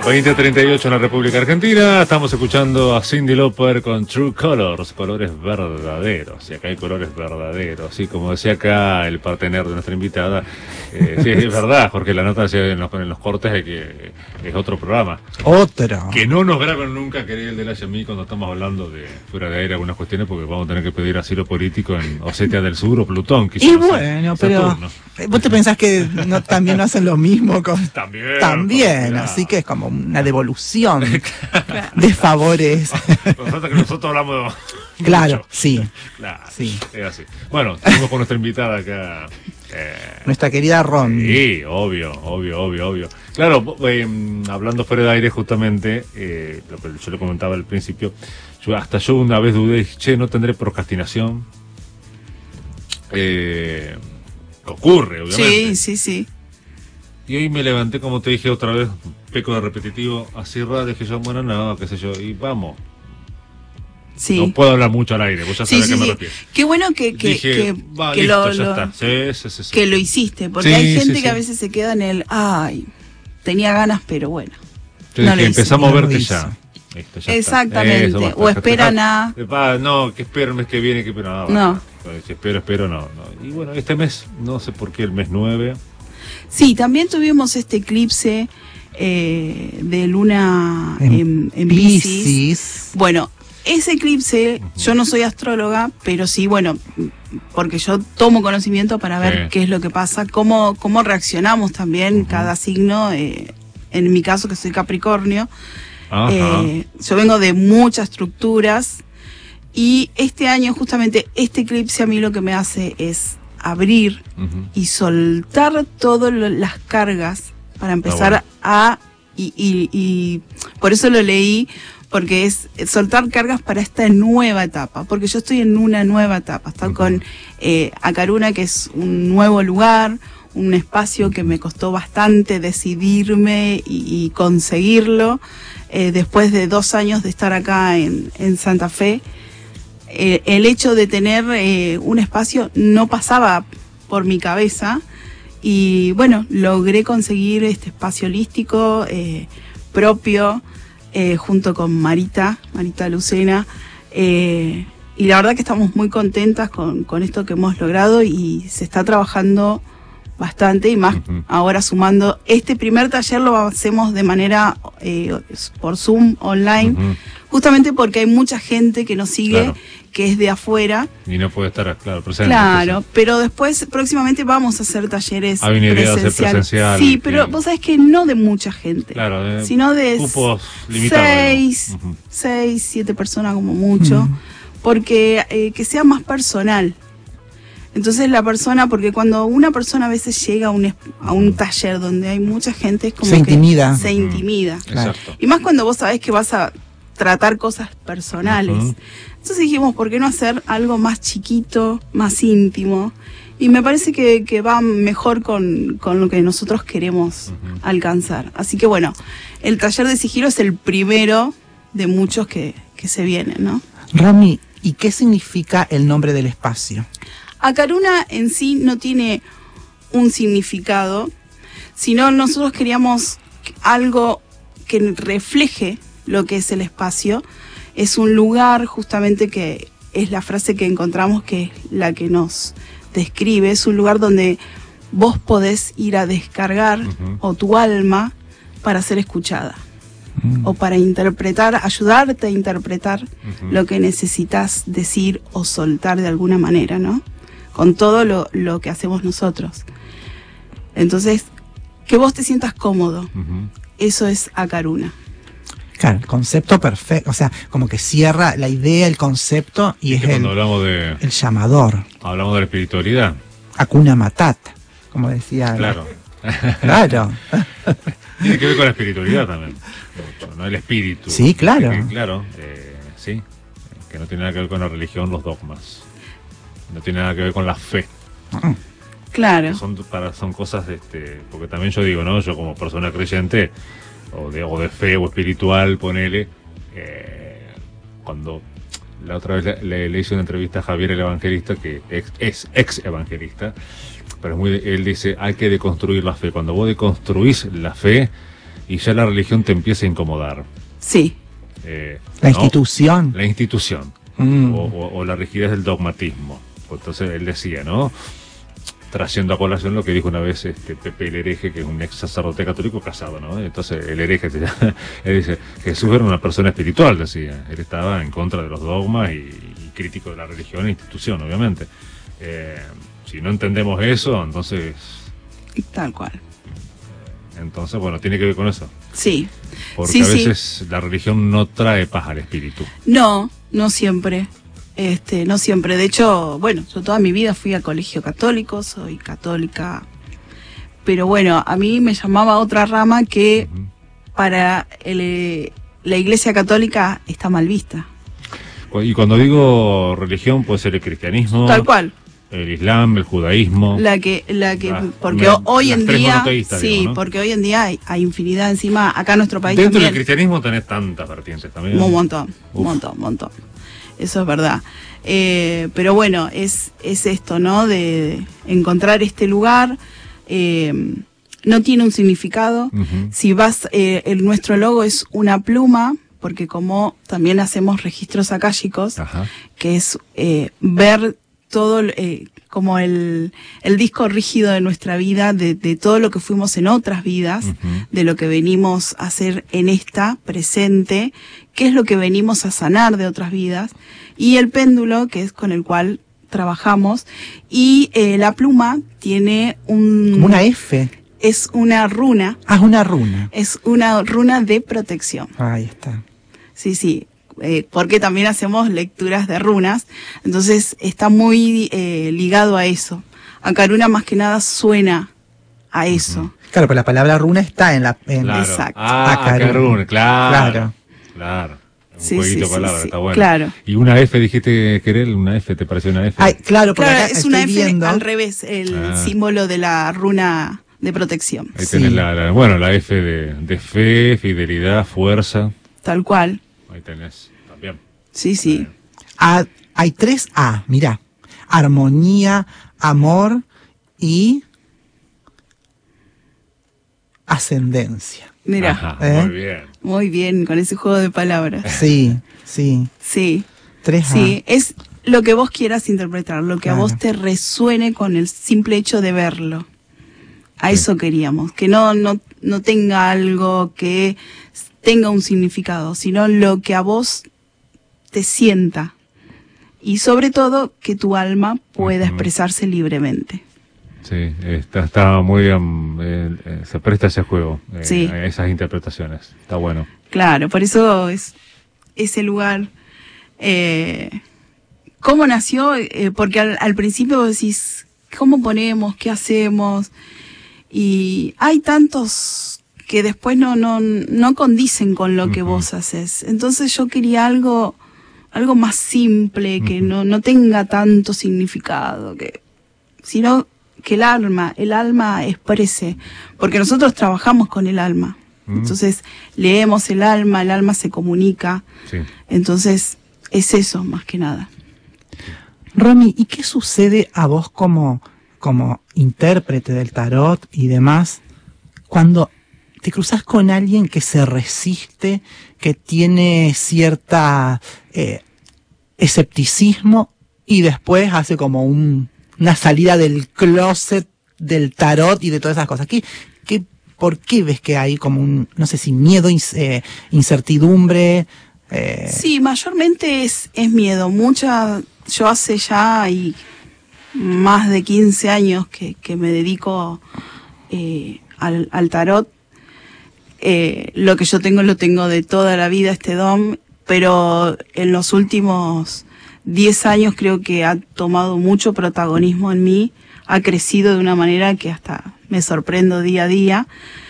20:38 en la República Argentina. Estamos escuchando a Cyndi Lauper con True Colors, colores verdaderos. Y acá hay colores verdaderos. Y como decía acá el partener de nuestra invitada, sí, es verdad, Jorge, la nota en los cortes es que es otro programa. Otro. Que no nos graben nunca, querido el de la Yamí, cuando estamos hablando de fuera de aire algunas cuestiones, porque vamos a tener que pedir asilo político en Osetia del Sur o Plutón. Y bueno, pero ¿vos te pensás que no, también no hacen lo mismo? También, así que es como una devolución de favores. Nosotros hablamos claro, mucho. Sí. Claro, sí. Es así. Bueno, tenemos con nuestra invitada acá. Nuestra querida Ron. Sí, obvio. Claro, hablando fuera de aire justamente, lo que yo le comentaba al principio, yo una vez dudé, che, no tendré procrastinación. Ocurre, obviamente. Sí. Y hoy me levanté, como te dije otra vez, peco de repetitivo, así raro, dije yo, bueno, no, qué sé yo, y vamos. Sí. No puedo hablar mucho al aire, vos ya sabés a qué me refiero. Qué bueno que lo hiciste, porque hay gente que a veces se queda en el, tenía ganas, pero bueno. No que empezamos a ver que ya exactamente, o esperan a... No, que espero el mes que viene, que espero no. Espero, no. Y bueno, este mes, no sé por qué, el mes 9... Sí, también tuvimos este eclipse de luna en Piscis. Bueno, ese eclipse, yo no soy astróloga, pero sí, bueno, porque yo tomo conocimiento para ver qué es lo que pasa, cómo reaccionamos también cada signo. En mi caso, que soy Capricornio, yo vengo de muchas estructuras y este año justamente este eclipse a mí lo que me hace es abrir y soltar todas las cargas para empezar y por eso lo leí, porque es soltar cargas para esta nueva etapa, porque yo estoy en una nueva etapa, estoy con Acaruna, que es un nuevo lugar, un espacio que me costó bastante decidirme y conseguirlo, después de 2 años de estar acá en Santa Fe. El hecho de tener un espacio no pasaba por mi cabeza y bueno, logré conseguir este espacio holístico propio junto con Marita Lucena y la verdad que estamos muy contentas con esto que hemos logrado y se está trabajando bastante y más ahora sumando. Este primer taller lo hacemos de manera por Zoom online, justamente porque hay mucha gente que nos sigue, que es de afuera. Y no puede estar, presente. Claro, pero después, próximamente vamos a hacer talleres presenciales. Sí, pero vos sabés que no de mucha gente, sino de cupos limitados. 6, 7 personas como mucho, porque que sea más personal. Entonces la persona, porque cuando una persona a veces llega a un taller donde hay mucha gente, es como se intimida. Se intimida. Exacto. Y más cuando vos sabés que vas a tratar cosas personales. Entonces dijimos, ¿por qué no hacer algo más chiquito, más íntimo? Y me parece que va mejor con lo que nosotros queremos alcanzar. Así que bueno, el taller de sigilo es el primero de muchos que se vienen, ¿no? Romy, ¿y qué significa el nombre del espacio? Acaruna en sí no tiene un significado, sino nosotros queríamos algo que refleje lo que es el espacio. Es un lugar justamente que es la frase que encontramos, que es la que nos describe. Es un lugar donde vos podés ir a descargar o tu alma para ser escuchada o para interpretar, ayudarte a interpretar lo que necesitas decir o soltar de alguna manera, ¿no? Con todo lo que hacemos nosotros. Entonces, que vos te sientas cómodo. Eso es Acaruna. Claro, el concepto perfecto, o sea, como que cierra la idea, el concepto y es cuando hablamos el llamador. Hablamos de la espiritualidad. Hakuna Matata, como decía. Claro. Claro. Tiene que ver con la espiritualidad también, mucho, ¿no? El espíritu. Sí, claro. Sí, que no tiene nada que ver con la religión, los dogmas. No tiene nada que ver con la fe. Claro. Son cosas, porque también yo digo, ¿no? Yo como persona creyente, o de fe o espiritual, ponele, cuando la otra vez le hice una entrevista a Javier el Evangelista, que es ex evangelista, pero él dice, hay que deconstruir la fe. Cuando vos deconstruís la fe, y ya la religión te empieza a incomodar. Sí. La institución. La institución. O la rigidez del dogmatismo. Entonces él decía, ¿no? Trayendo a colación lo que dijo una vez Pepe el hereje, que es un ex sacerdote católico casado, ¿no? Entonces el hereje, él dice, Jesús era una persona espiritual, decía. Él estaba en contra de los dogmas y crítico de la religión e institución, obviamente. Si no entendemos eso, entonces... Tal cual. Entonces, bueno, tiene que ver con eso. Sí. Porque a veces la religión no trae paz al espíritu. No siempre. No siempre. De hecho, bueno, yo toda mi vida fui a colegio católico, soy católica. Pero bueno, a mí me llamaba otra rama que para la Iglesia Católica está mal vista. Y cuando digo religión, puede ser el cristianismo. Tal cual. El islam, el judaísmo. Porque hoy en día, sí, ¿no? porque hoy en día hay infinidad encima, acá en nuestro país dentro también. Del cristianismo tenés tantas vertientes también. Un montón. Eso es verdad. Pero bueno, es esto, ¿no? De encontrar este lugar, no tiene un significado. Si vas, nuestro logo es una pluma, porque como también hacemos registros akáshicos, que es ver todo como el disco rígido de nuestra vida, de todo lo que fuimos en otras vidas, de lo que venimos a hacer en esta presente, qué es lo que venimos a sanar de otras vidas, y el péndulo, que es con el cual trabajamos, y la pluma tiene como una F. Es una runa. Es una runa. Es una runa de protección. Ahí está. Sí. Porque también hacemos lecturas de runas, entonces está muy ligado a eso. Akaruna más que nada suena a eso. Claro, pero la palabra runa está en la... Claro. Exacto. Akaruna, claro. Un jueguito de palabras, está bueno. Claro. Y una F, dijiste, Querel, una F, ¿te pareció una F? Ay, claro, es una F viendo al revés, el símbolo de la runa de protección. Ahí tenés la F de fe, fidelidad, fuerza. Tal cual. Ahí tenés también. Sí. Hay 3 A, mirá. Armonía, amor y ascendencia. Mirá. Muy bien. Muy bien, con ese juego de palabras. Sí. 3A. Sí, es lo que vos quieras interpretar, lo que a vos te resuene con el simple hecho de verlo. A eso queríamos, que no tenga algo que tenga un significado, sino lo que a vos te sienta. Y sobre todo, que tu alma pueda expresarse libremente. Sí, está muy bien, se presta ese juego, a esas interpretaciones, está bueno. Claro, por eso es ese lugar. ¿Cómo nació? Porque al principio vos decís, ¿cómo ponemos? ¿Qué hacemos? Y hay tantos que después no condicen con lo que vos haces. Entonces yo quería algo más simple, que no tenga tanto significado, sino que el alma exprese, porque nosotros trabajamos con el alma. Entonces leemos el alma se comunica. Sí. Entonces es eso más que nada. Romy, ¿y qué sucede a vos como intérprete del tarot y demás cuando te cruzas con alguien que se resiste, que tiene cierta escepticismo y después hace como una salida del closet del tarot y de todas esas cosas? ¿Por qué ves que hay como no sé si miedo, incertidumbre? Sí, mayormente es miedo. Yo hace ya más de 15 años que me dedico al tarot. Lo que yo tengo lo tengo de toda la vida, este don, pero en los últimos 10 años creo que ha tomado mucho protagonismo en mí, ha crecido de una manera que hasta me sorprendo día a día.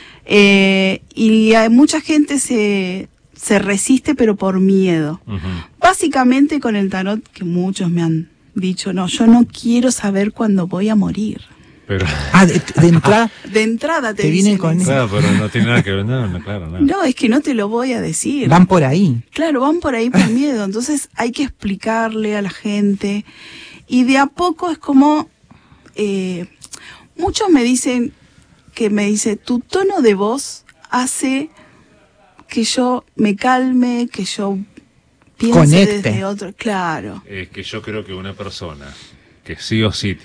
Y hay mucha gente se resiste, pero por miedo. Básicamente con el tarot, que muchos me han dicho, yo no quiero saber cuándo voy a morir. Pero... de entrada. De entrada te vienen con eso. Claro, pero no tiene nada que ver, claro. No, es que no te lo voy a decir. Van por ahí. Claro, van por ahí por miedo. Entonces hay que explicarle a la gente. Y de a poco es como, muchos me dicen, tu tono de voz hace que yo me calme, que yo piense conecte desde otro, claro. Es que yo creo que una persona que sí o sí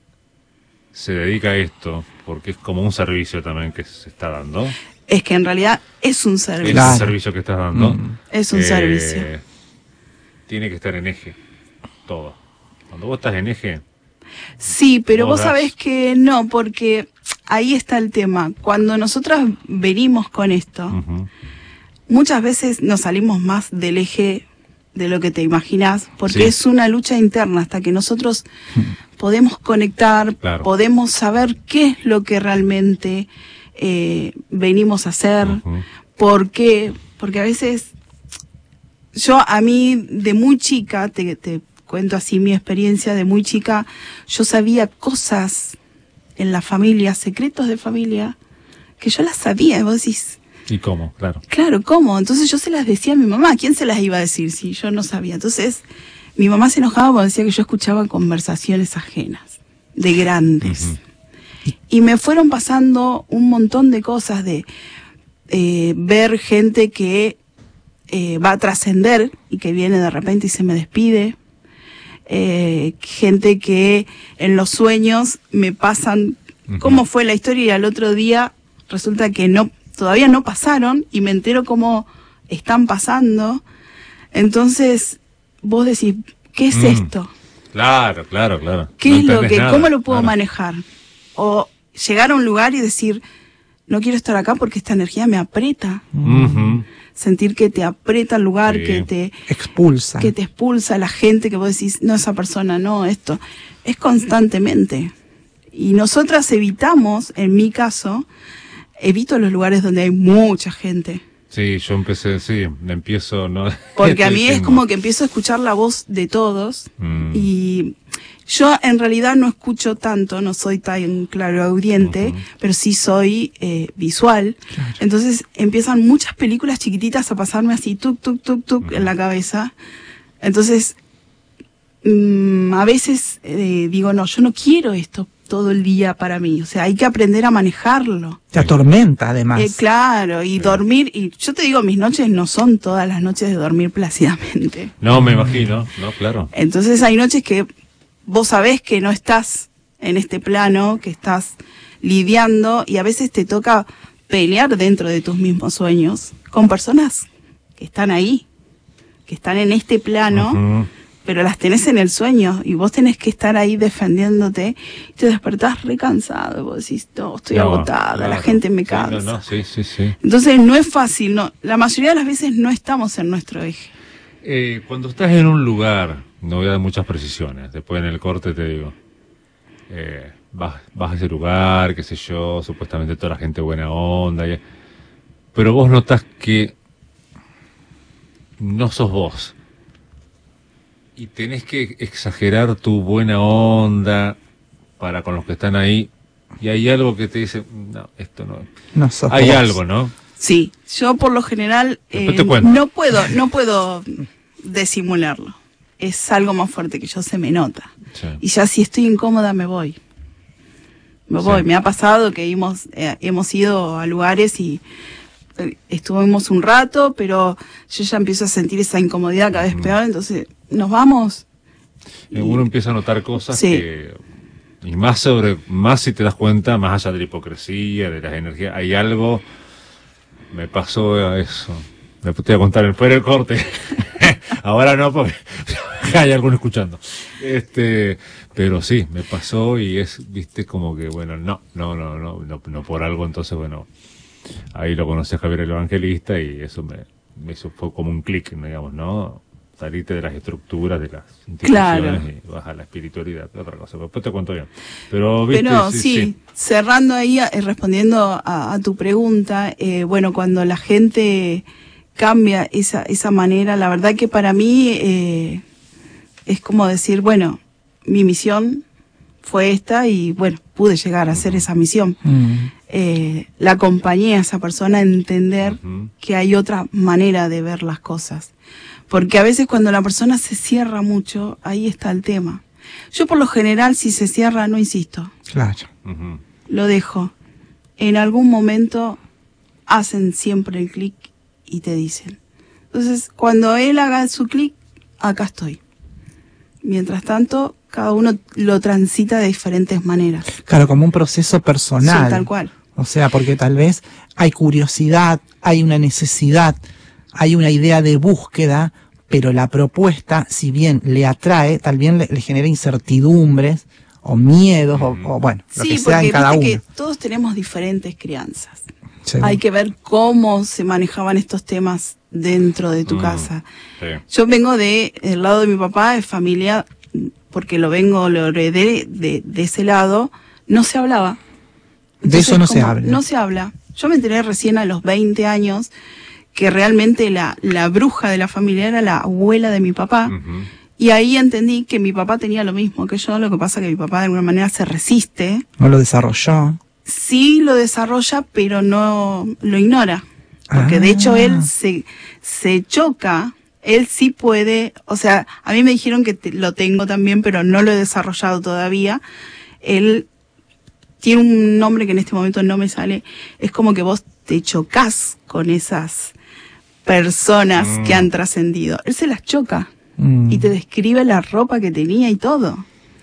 se dedica a esto, porque es como un servicio también que se está dando. Es que en realidad es un servicio. Es un servicio que estás dando. Es un servicio. Tiene que estar en eje, todo. Cuando vos estás en eje... Sí, pero vos sabés que no, porque ahí está el tema. Cuando nosotras venimos con esto, muchas veces nos salimos más del eje de lo que te imaginás, porque es una lucha interna hasta que nosotros podemos conectar, podemos saber qué es lo que realmente venimos a hacer, por qué, porque a veces a mí de muy chica, te cuento así mi experiencia, de muy chica yo sabía cosas en la familia, secretos de familia, que yo las sabía, y vos decís... ¿Y cómo? Claro. Claro, ¿cómo? Entonces yo se las decía a mi mamá. ¿Quién se las iba a decir si yo no sabía? Entonces mi mamá se enojaba cuando decía que yo escuchaba conversaciones ajenas, de grandes. Y me fueron pasando un montón de cosas de ver gente que va a trascender y que viene de repente y se me despide. Gente que en los sueños me pasan cómo fue la historia y al otro día resulta que todavía no pasaron y me entero cómo están pasando. Entonces vos decís, ¿qué es esto? Claro. ¿Qué es lo que, cómo lo puedo manejar? O llegar a un lugar y decir, no quiero estar acá porque esta energía me aprieta. Sentir que te aprieta el lugar, que te expulsa. Que te expulsa la gente, que vos decís, no, esa persona, no, esto. Es constantemente. Y nosotras evitamos, en mi caso, evito los lugares donde hay mucha gente. Sí, yo empiezo, ¿no? Porque a mí es como que empiezo a escuchar la voz de todos y yo en realidad no escucho tanto, no soy tan claroaudiente, pero sí soy visual. Claro. Entonces empiezan muchas películas chiquititas a pasarme así, tuc, tuc, tuc, tuc, en la cabeza. Entonces, a veces digo, no, yo no quiero esto todo el día para mí, o sea, hay que aprender a manejarlo. Te atormenta además. Claro, y dormir, y yo te digo, mis noches no son todas las noches de dormir plácidamente. No, me imagino, no, claro. Entonces hay noches que vos sabés que no estás en este plano, que estás lidiando, y a veces te toca pelear dentro de tus mismos sueños con personas que están ahí, que están en este plano, pero las tenés en el sueño y vos tenés que estar ahí defendiéndote y te despertás recansado y vos decís, no, estoy agotada, la gente me cansa. Sí. Entonces no es fácil, no, la mayoría de las veces no estamos en nuestro eje. Cuando estás en un lugar, no voy a dar muchas precisiones, después en el corte te digo, vas a ese lugar, qué sé yo, supuestamente toda la gente buena onda, pero vos notás que no sos vos. Y tenés que exagerar tu buena onda para con los que están ahí. Y hay algo que te dice, no, esto no sos hay vos. Algo, ¿no? Sí, yo por lo general no puedo disimularlo. Es algo más fuerte que yo, se me nota. Sí. Y ya si estoy incómoda me voy. Me ha pasado que hemos ido a lugares y estuvimos un rato, pero yo ya empiezo a sentir esa incomodidad cada vez peor, entonces nos vamos. Uno empieza a notar cosas que, y más si te das cuenta, más allá de la hipocresía, de las energías, hay algo, me pasó eso, me te voy a contar fuera del corte, ahora no porque hay alguno escuchando, pero sí, me pasó y viste como que bueno, no por algo, entonces bueno, ahí lo conocí a Javier el Evangelista y eso me hizo, fue como un clic, digamos, ¿no? Salirte de las estructuras de las instituciones y vas a la espiritualidad, otra cosa. Después te cuento bien. Pero sí, cerrando ahí, respondiendo a tu pregunta, bueno, cuando la gente cambia esa manera, la verdad que para mí es como decir, bueno, mi misión fue esta y bueno, pude llegar a hacer esa misión. La acompañé a esa persona a entender que hay otra manera de ver las cosas. Porque a veces cuando la persona se cierra mucho, ahí está el tema. Yo por lo general, si se cierra, no insisto. Claro. Lo dejo. En algún momento hacen siempre el clic y te dicen. Entonces, cuando él haga su clic, acá estoy. Mientras tanto, cada uno lo transita de diferentes maneras. Claro, como un proceso personal. Sí, tal cual. O sea, porque tal vez hay curiosidad, hay una necesidad, hay una idea de búsqueda, pero la propuesta, si bien le atrae, también le genera incertidumbres o miedos o bueno, lo que sea en cada uno. Sí, porque que todos tenemos diferentes crianzas. Sí. Hay que ver cómo se manejaban estos temas dentro de tu casa. Sí. Yo vengo del lado de mi papá, de familia, porque lo heredé de ese lado, no se hablaba. Entonces, de eso no se habla. No se habla. Yo me enteré recién a los 20 años que realmente la bruja de la familia era la abuela de mi papá. Y ahí entendí que mi papá tenía lo mismo que yo, lo que pasa que mi papá de alguna manera se resiste. No lo desarrolló. Sí lo desarrolla, pero no lo ignora. Porque de hecho él se choca, él sí puede, o sea, a mí me dijeron que lo tengo también, pero no lo he desarrollado todavía. Él tiene un nombre que en este momento no me sale, es como que vos te chocas con esas personas que han trascendido. Él se las choca y te describe la ropa que tenía y todo.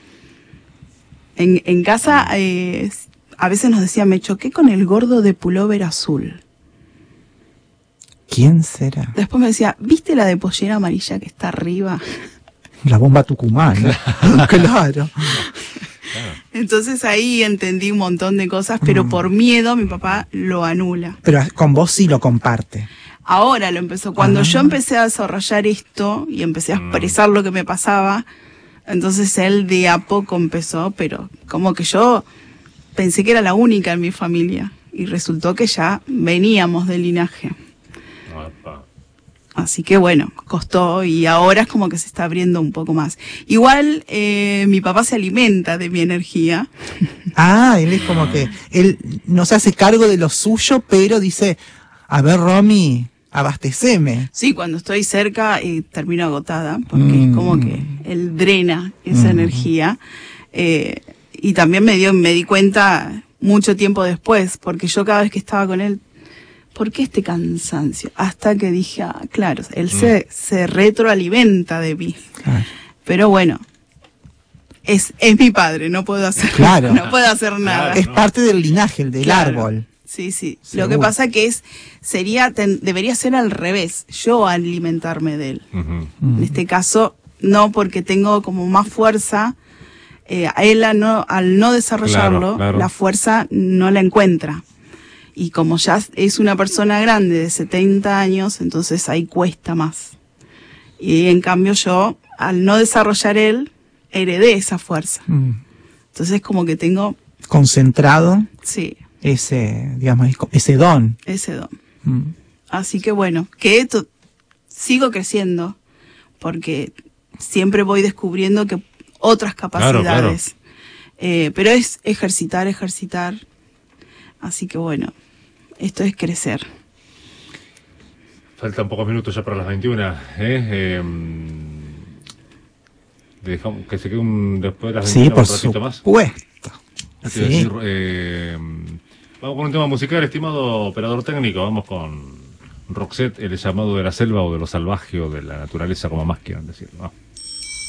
En casa a veces nos decía, me choqué con el gordo de pullover azul. ¿Quién será? Después me decía, ¿viste la de pollera amarilla que está arriba? La bomba tucumana. Claro. Entonces ahí entendí un montón de cosas, pero por miedo mi papá lo anula. Pero con vos sí lo comparte. Ahora lo empezó. Cuando yo empecé a desarrollar esto y empecé a expresar lo que me pasaba, entonces él de a poco empezó, pero como que yo pensé que era la única en mi familia y resultó que ya veníamos del linaje. Así que bueno, costó y ahora es como que se está abriendo un poco más. Igual mi papá se alimenta de mi energía. Él es como que, él no se hace cargo de lo suyo, pero dice, a ver Romy, abasteceme. Sí, cuando estoy cerca termino agotada, porque es como que él drena esa energía. Y también me di cuenta mucho tiempo después, porque yo cada vez que estaba con él, ¿por qué este cansancio? Hasta que dije, claro, él se retroalimenta de mí. Claro. Pero bueno, es mi padre, no puedo hacer, no puedo hacer nada. Es parte del linaje, del árbol. Sí, sí. Seguro. Lo que pasa que debería ser al revés, yo alimentarme de él. En este caso, no, porque tengo como más fuerza. A él al no desarrollarlo, la fuerza no la encuentra. Y como ya es una persona grande de 70 años, entonces ahí cuesta más. Y en cambio yo, al no desarrollar él, heredé esa fuerza. Entonces como que tengo... concentrado. Sí. Ese, digamos, ese don. Ese don. Así que bueno, que sigo creciendo, porque siempre voy descubriendo que otras capacidades. Pero es ejercitar. Así que bueno, esto es crecer. Faltan pocos minutos ya para las 21. Dejamos que se quede después de las 21 por un ratito más. Supuesto. Sí. Decir, vamos con un tema musical, estimado operador técnico. Vamos con Roxette, El llamado de la selva o de lo salvaje o de la naturaleza, como más quieran decirlo, ¿no?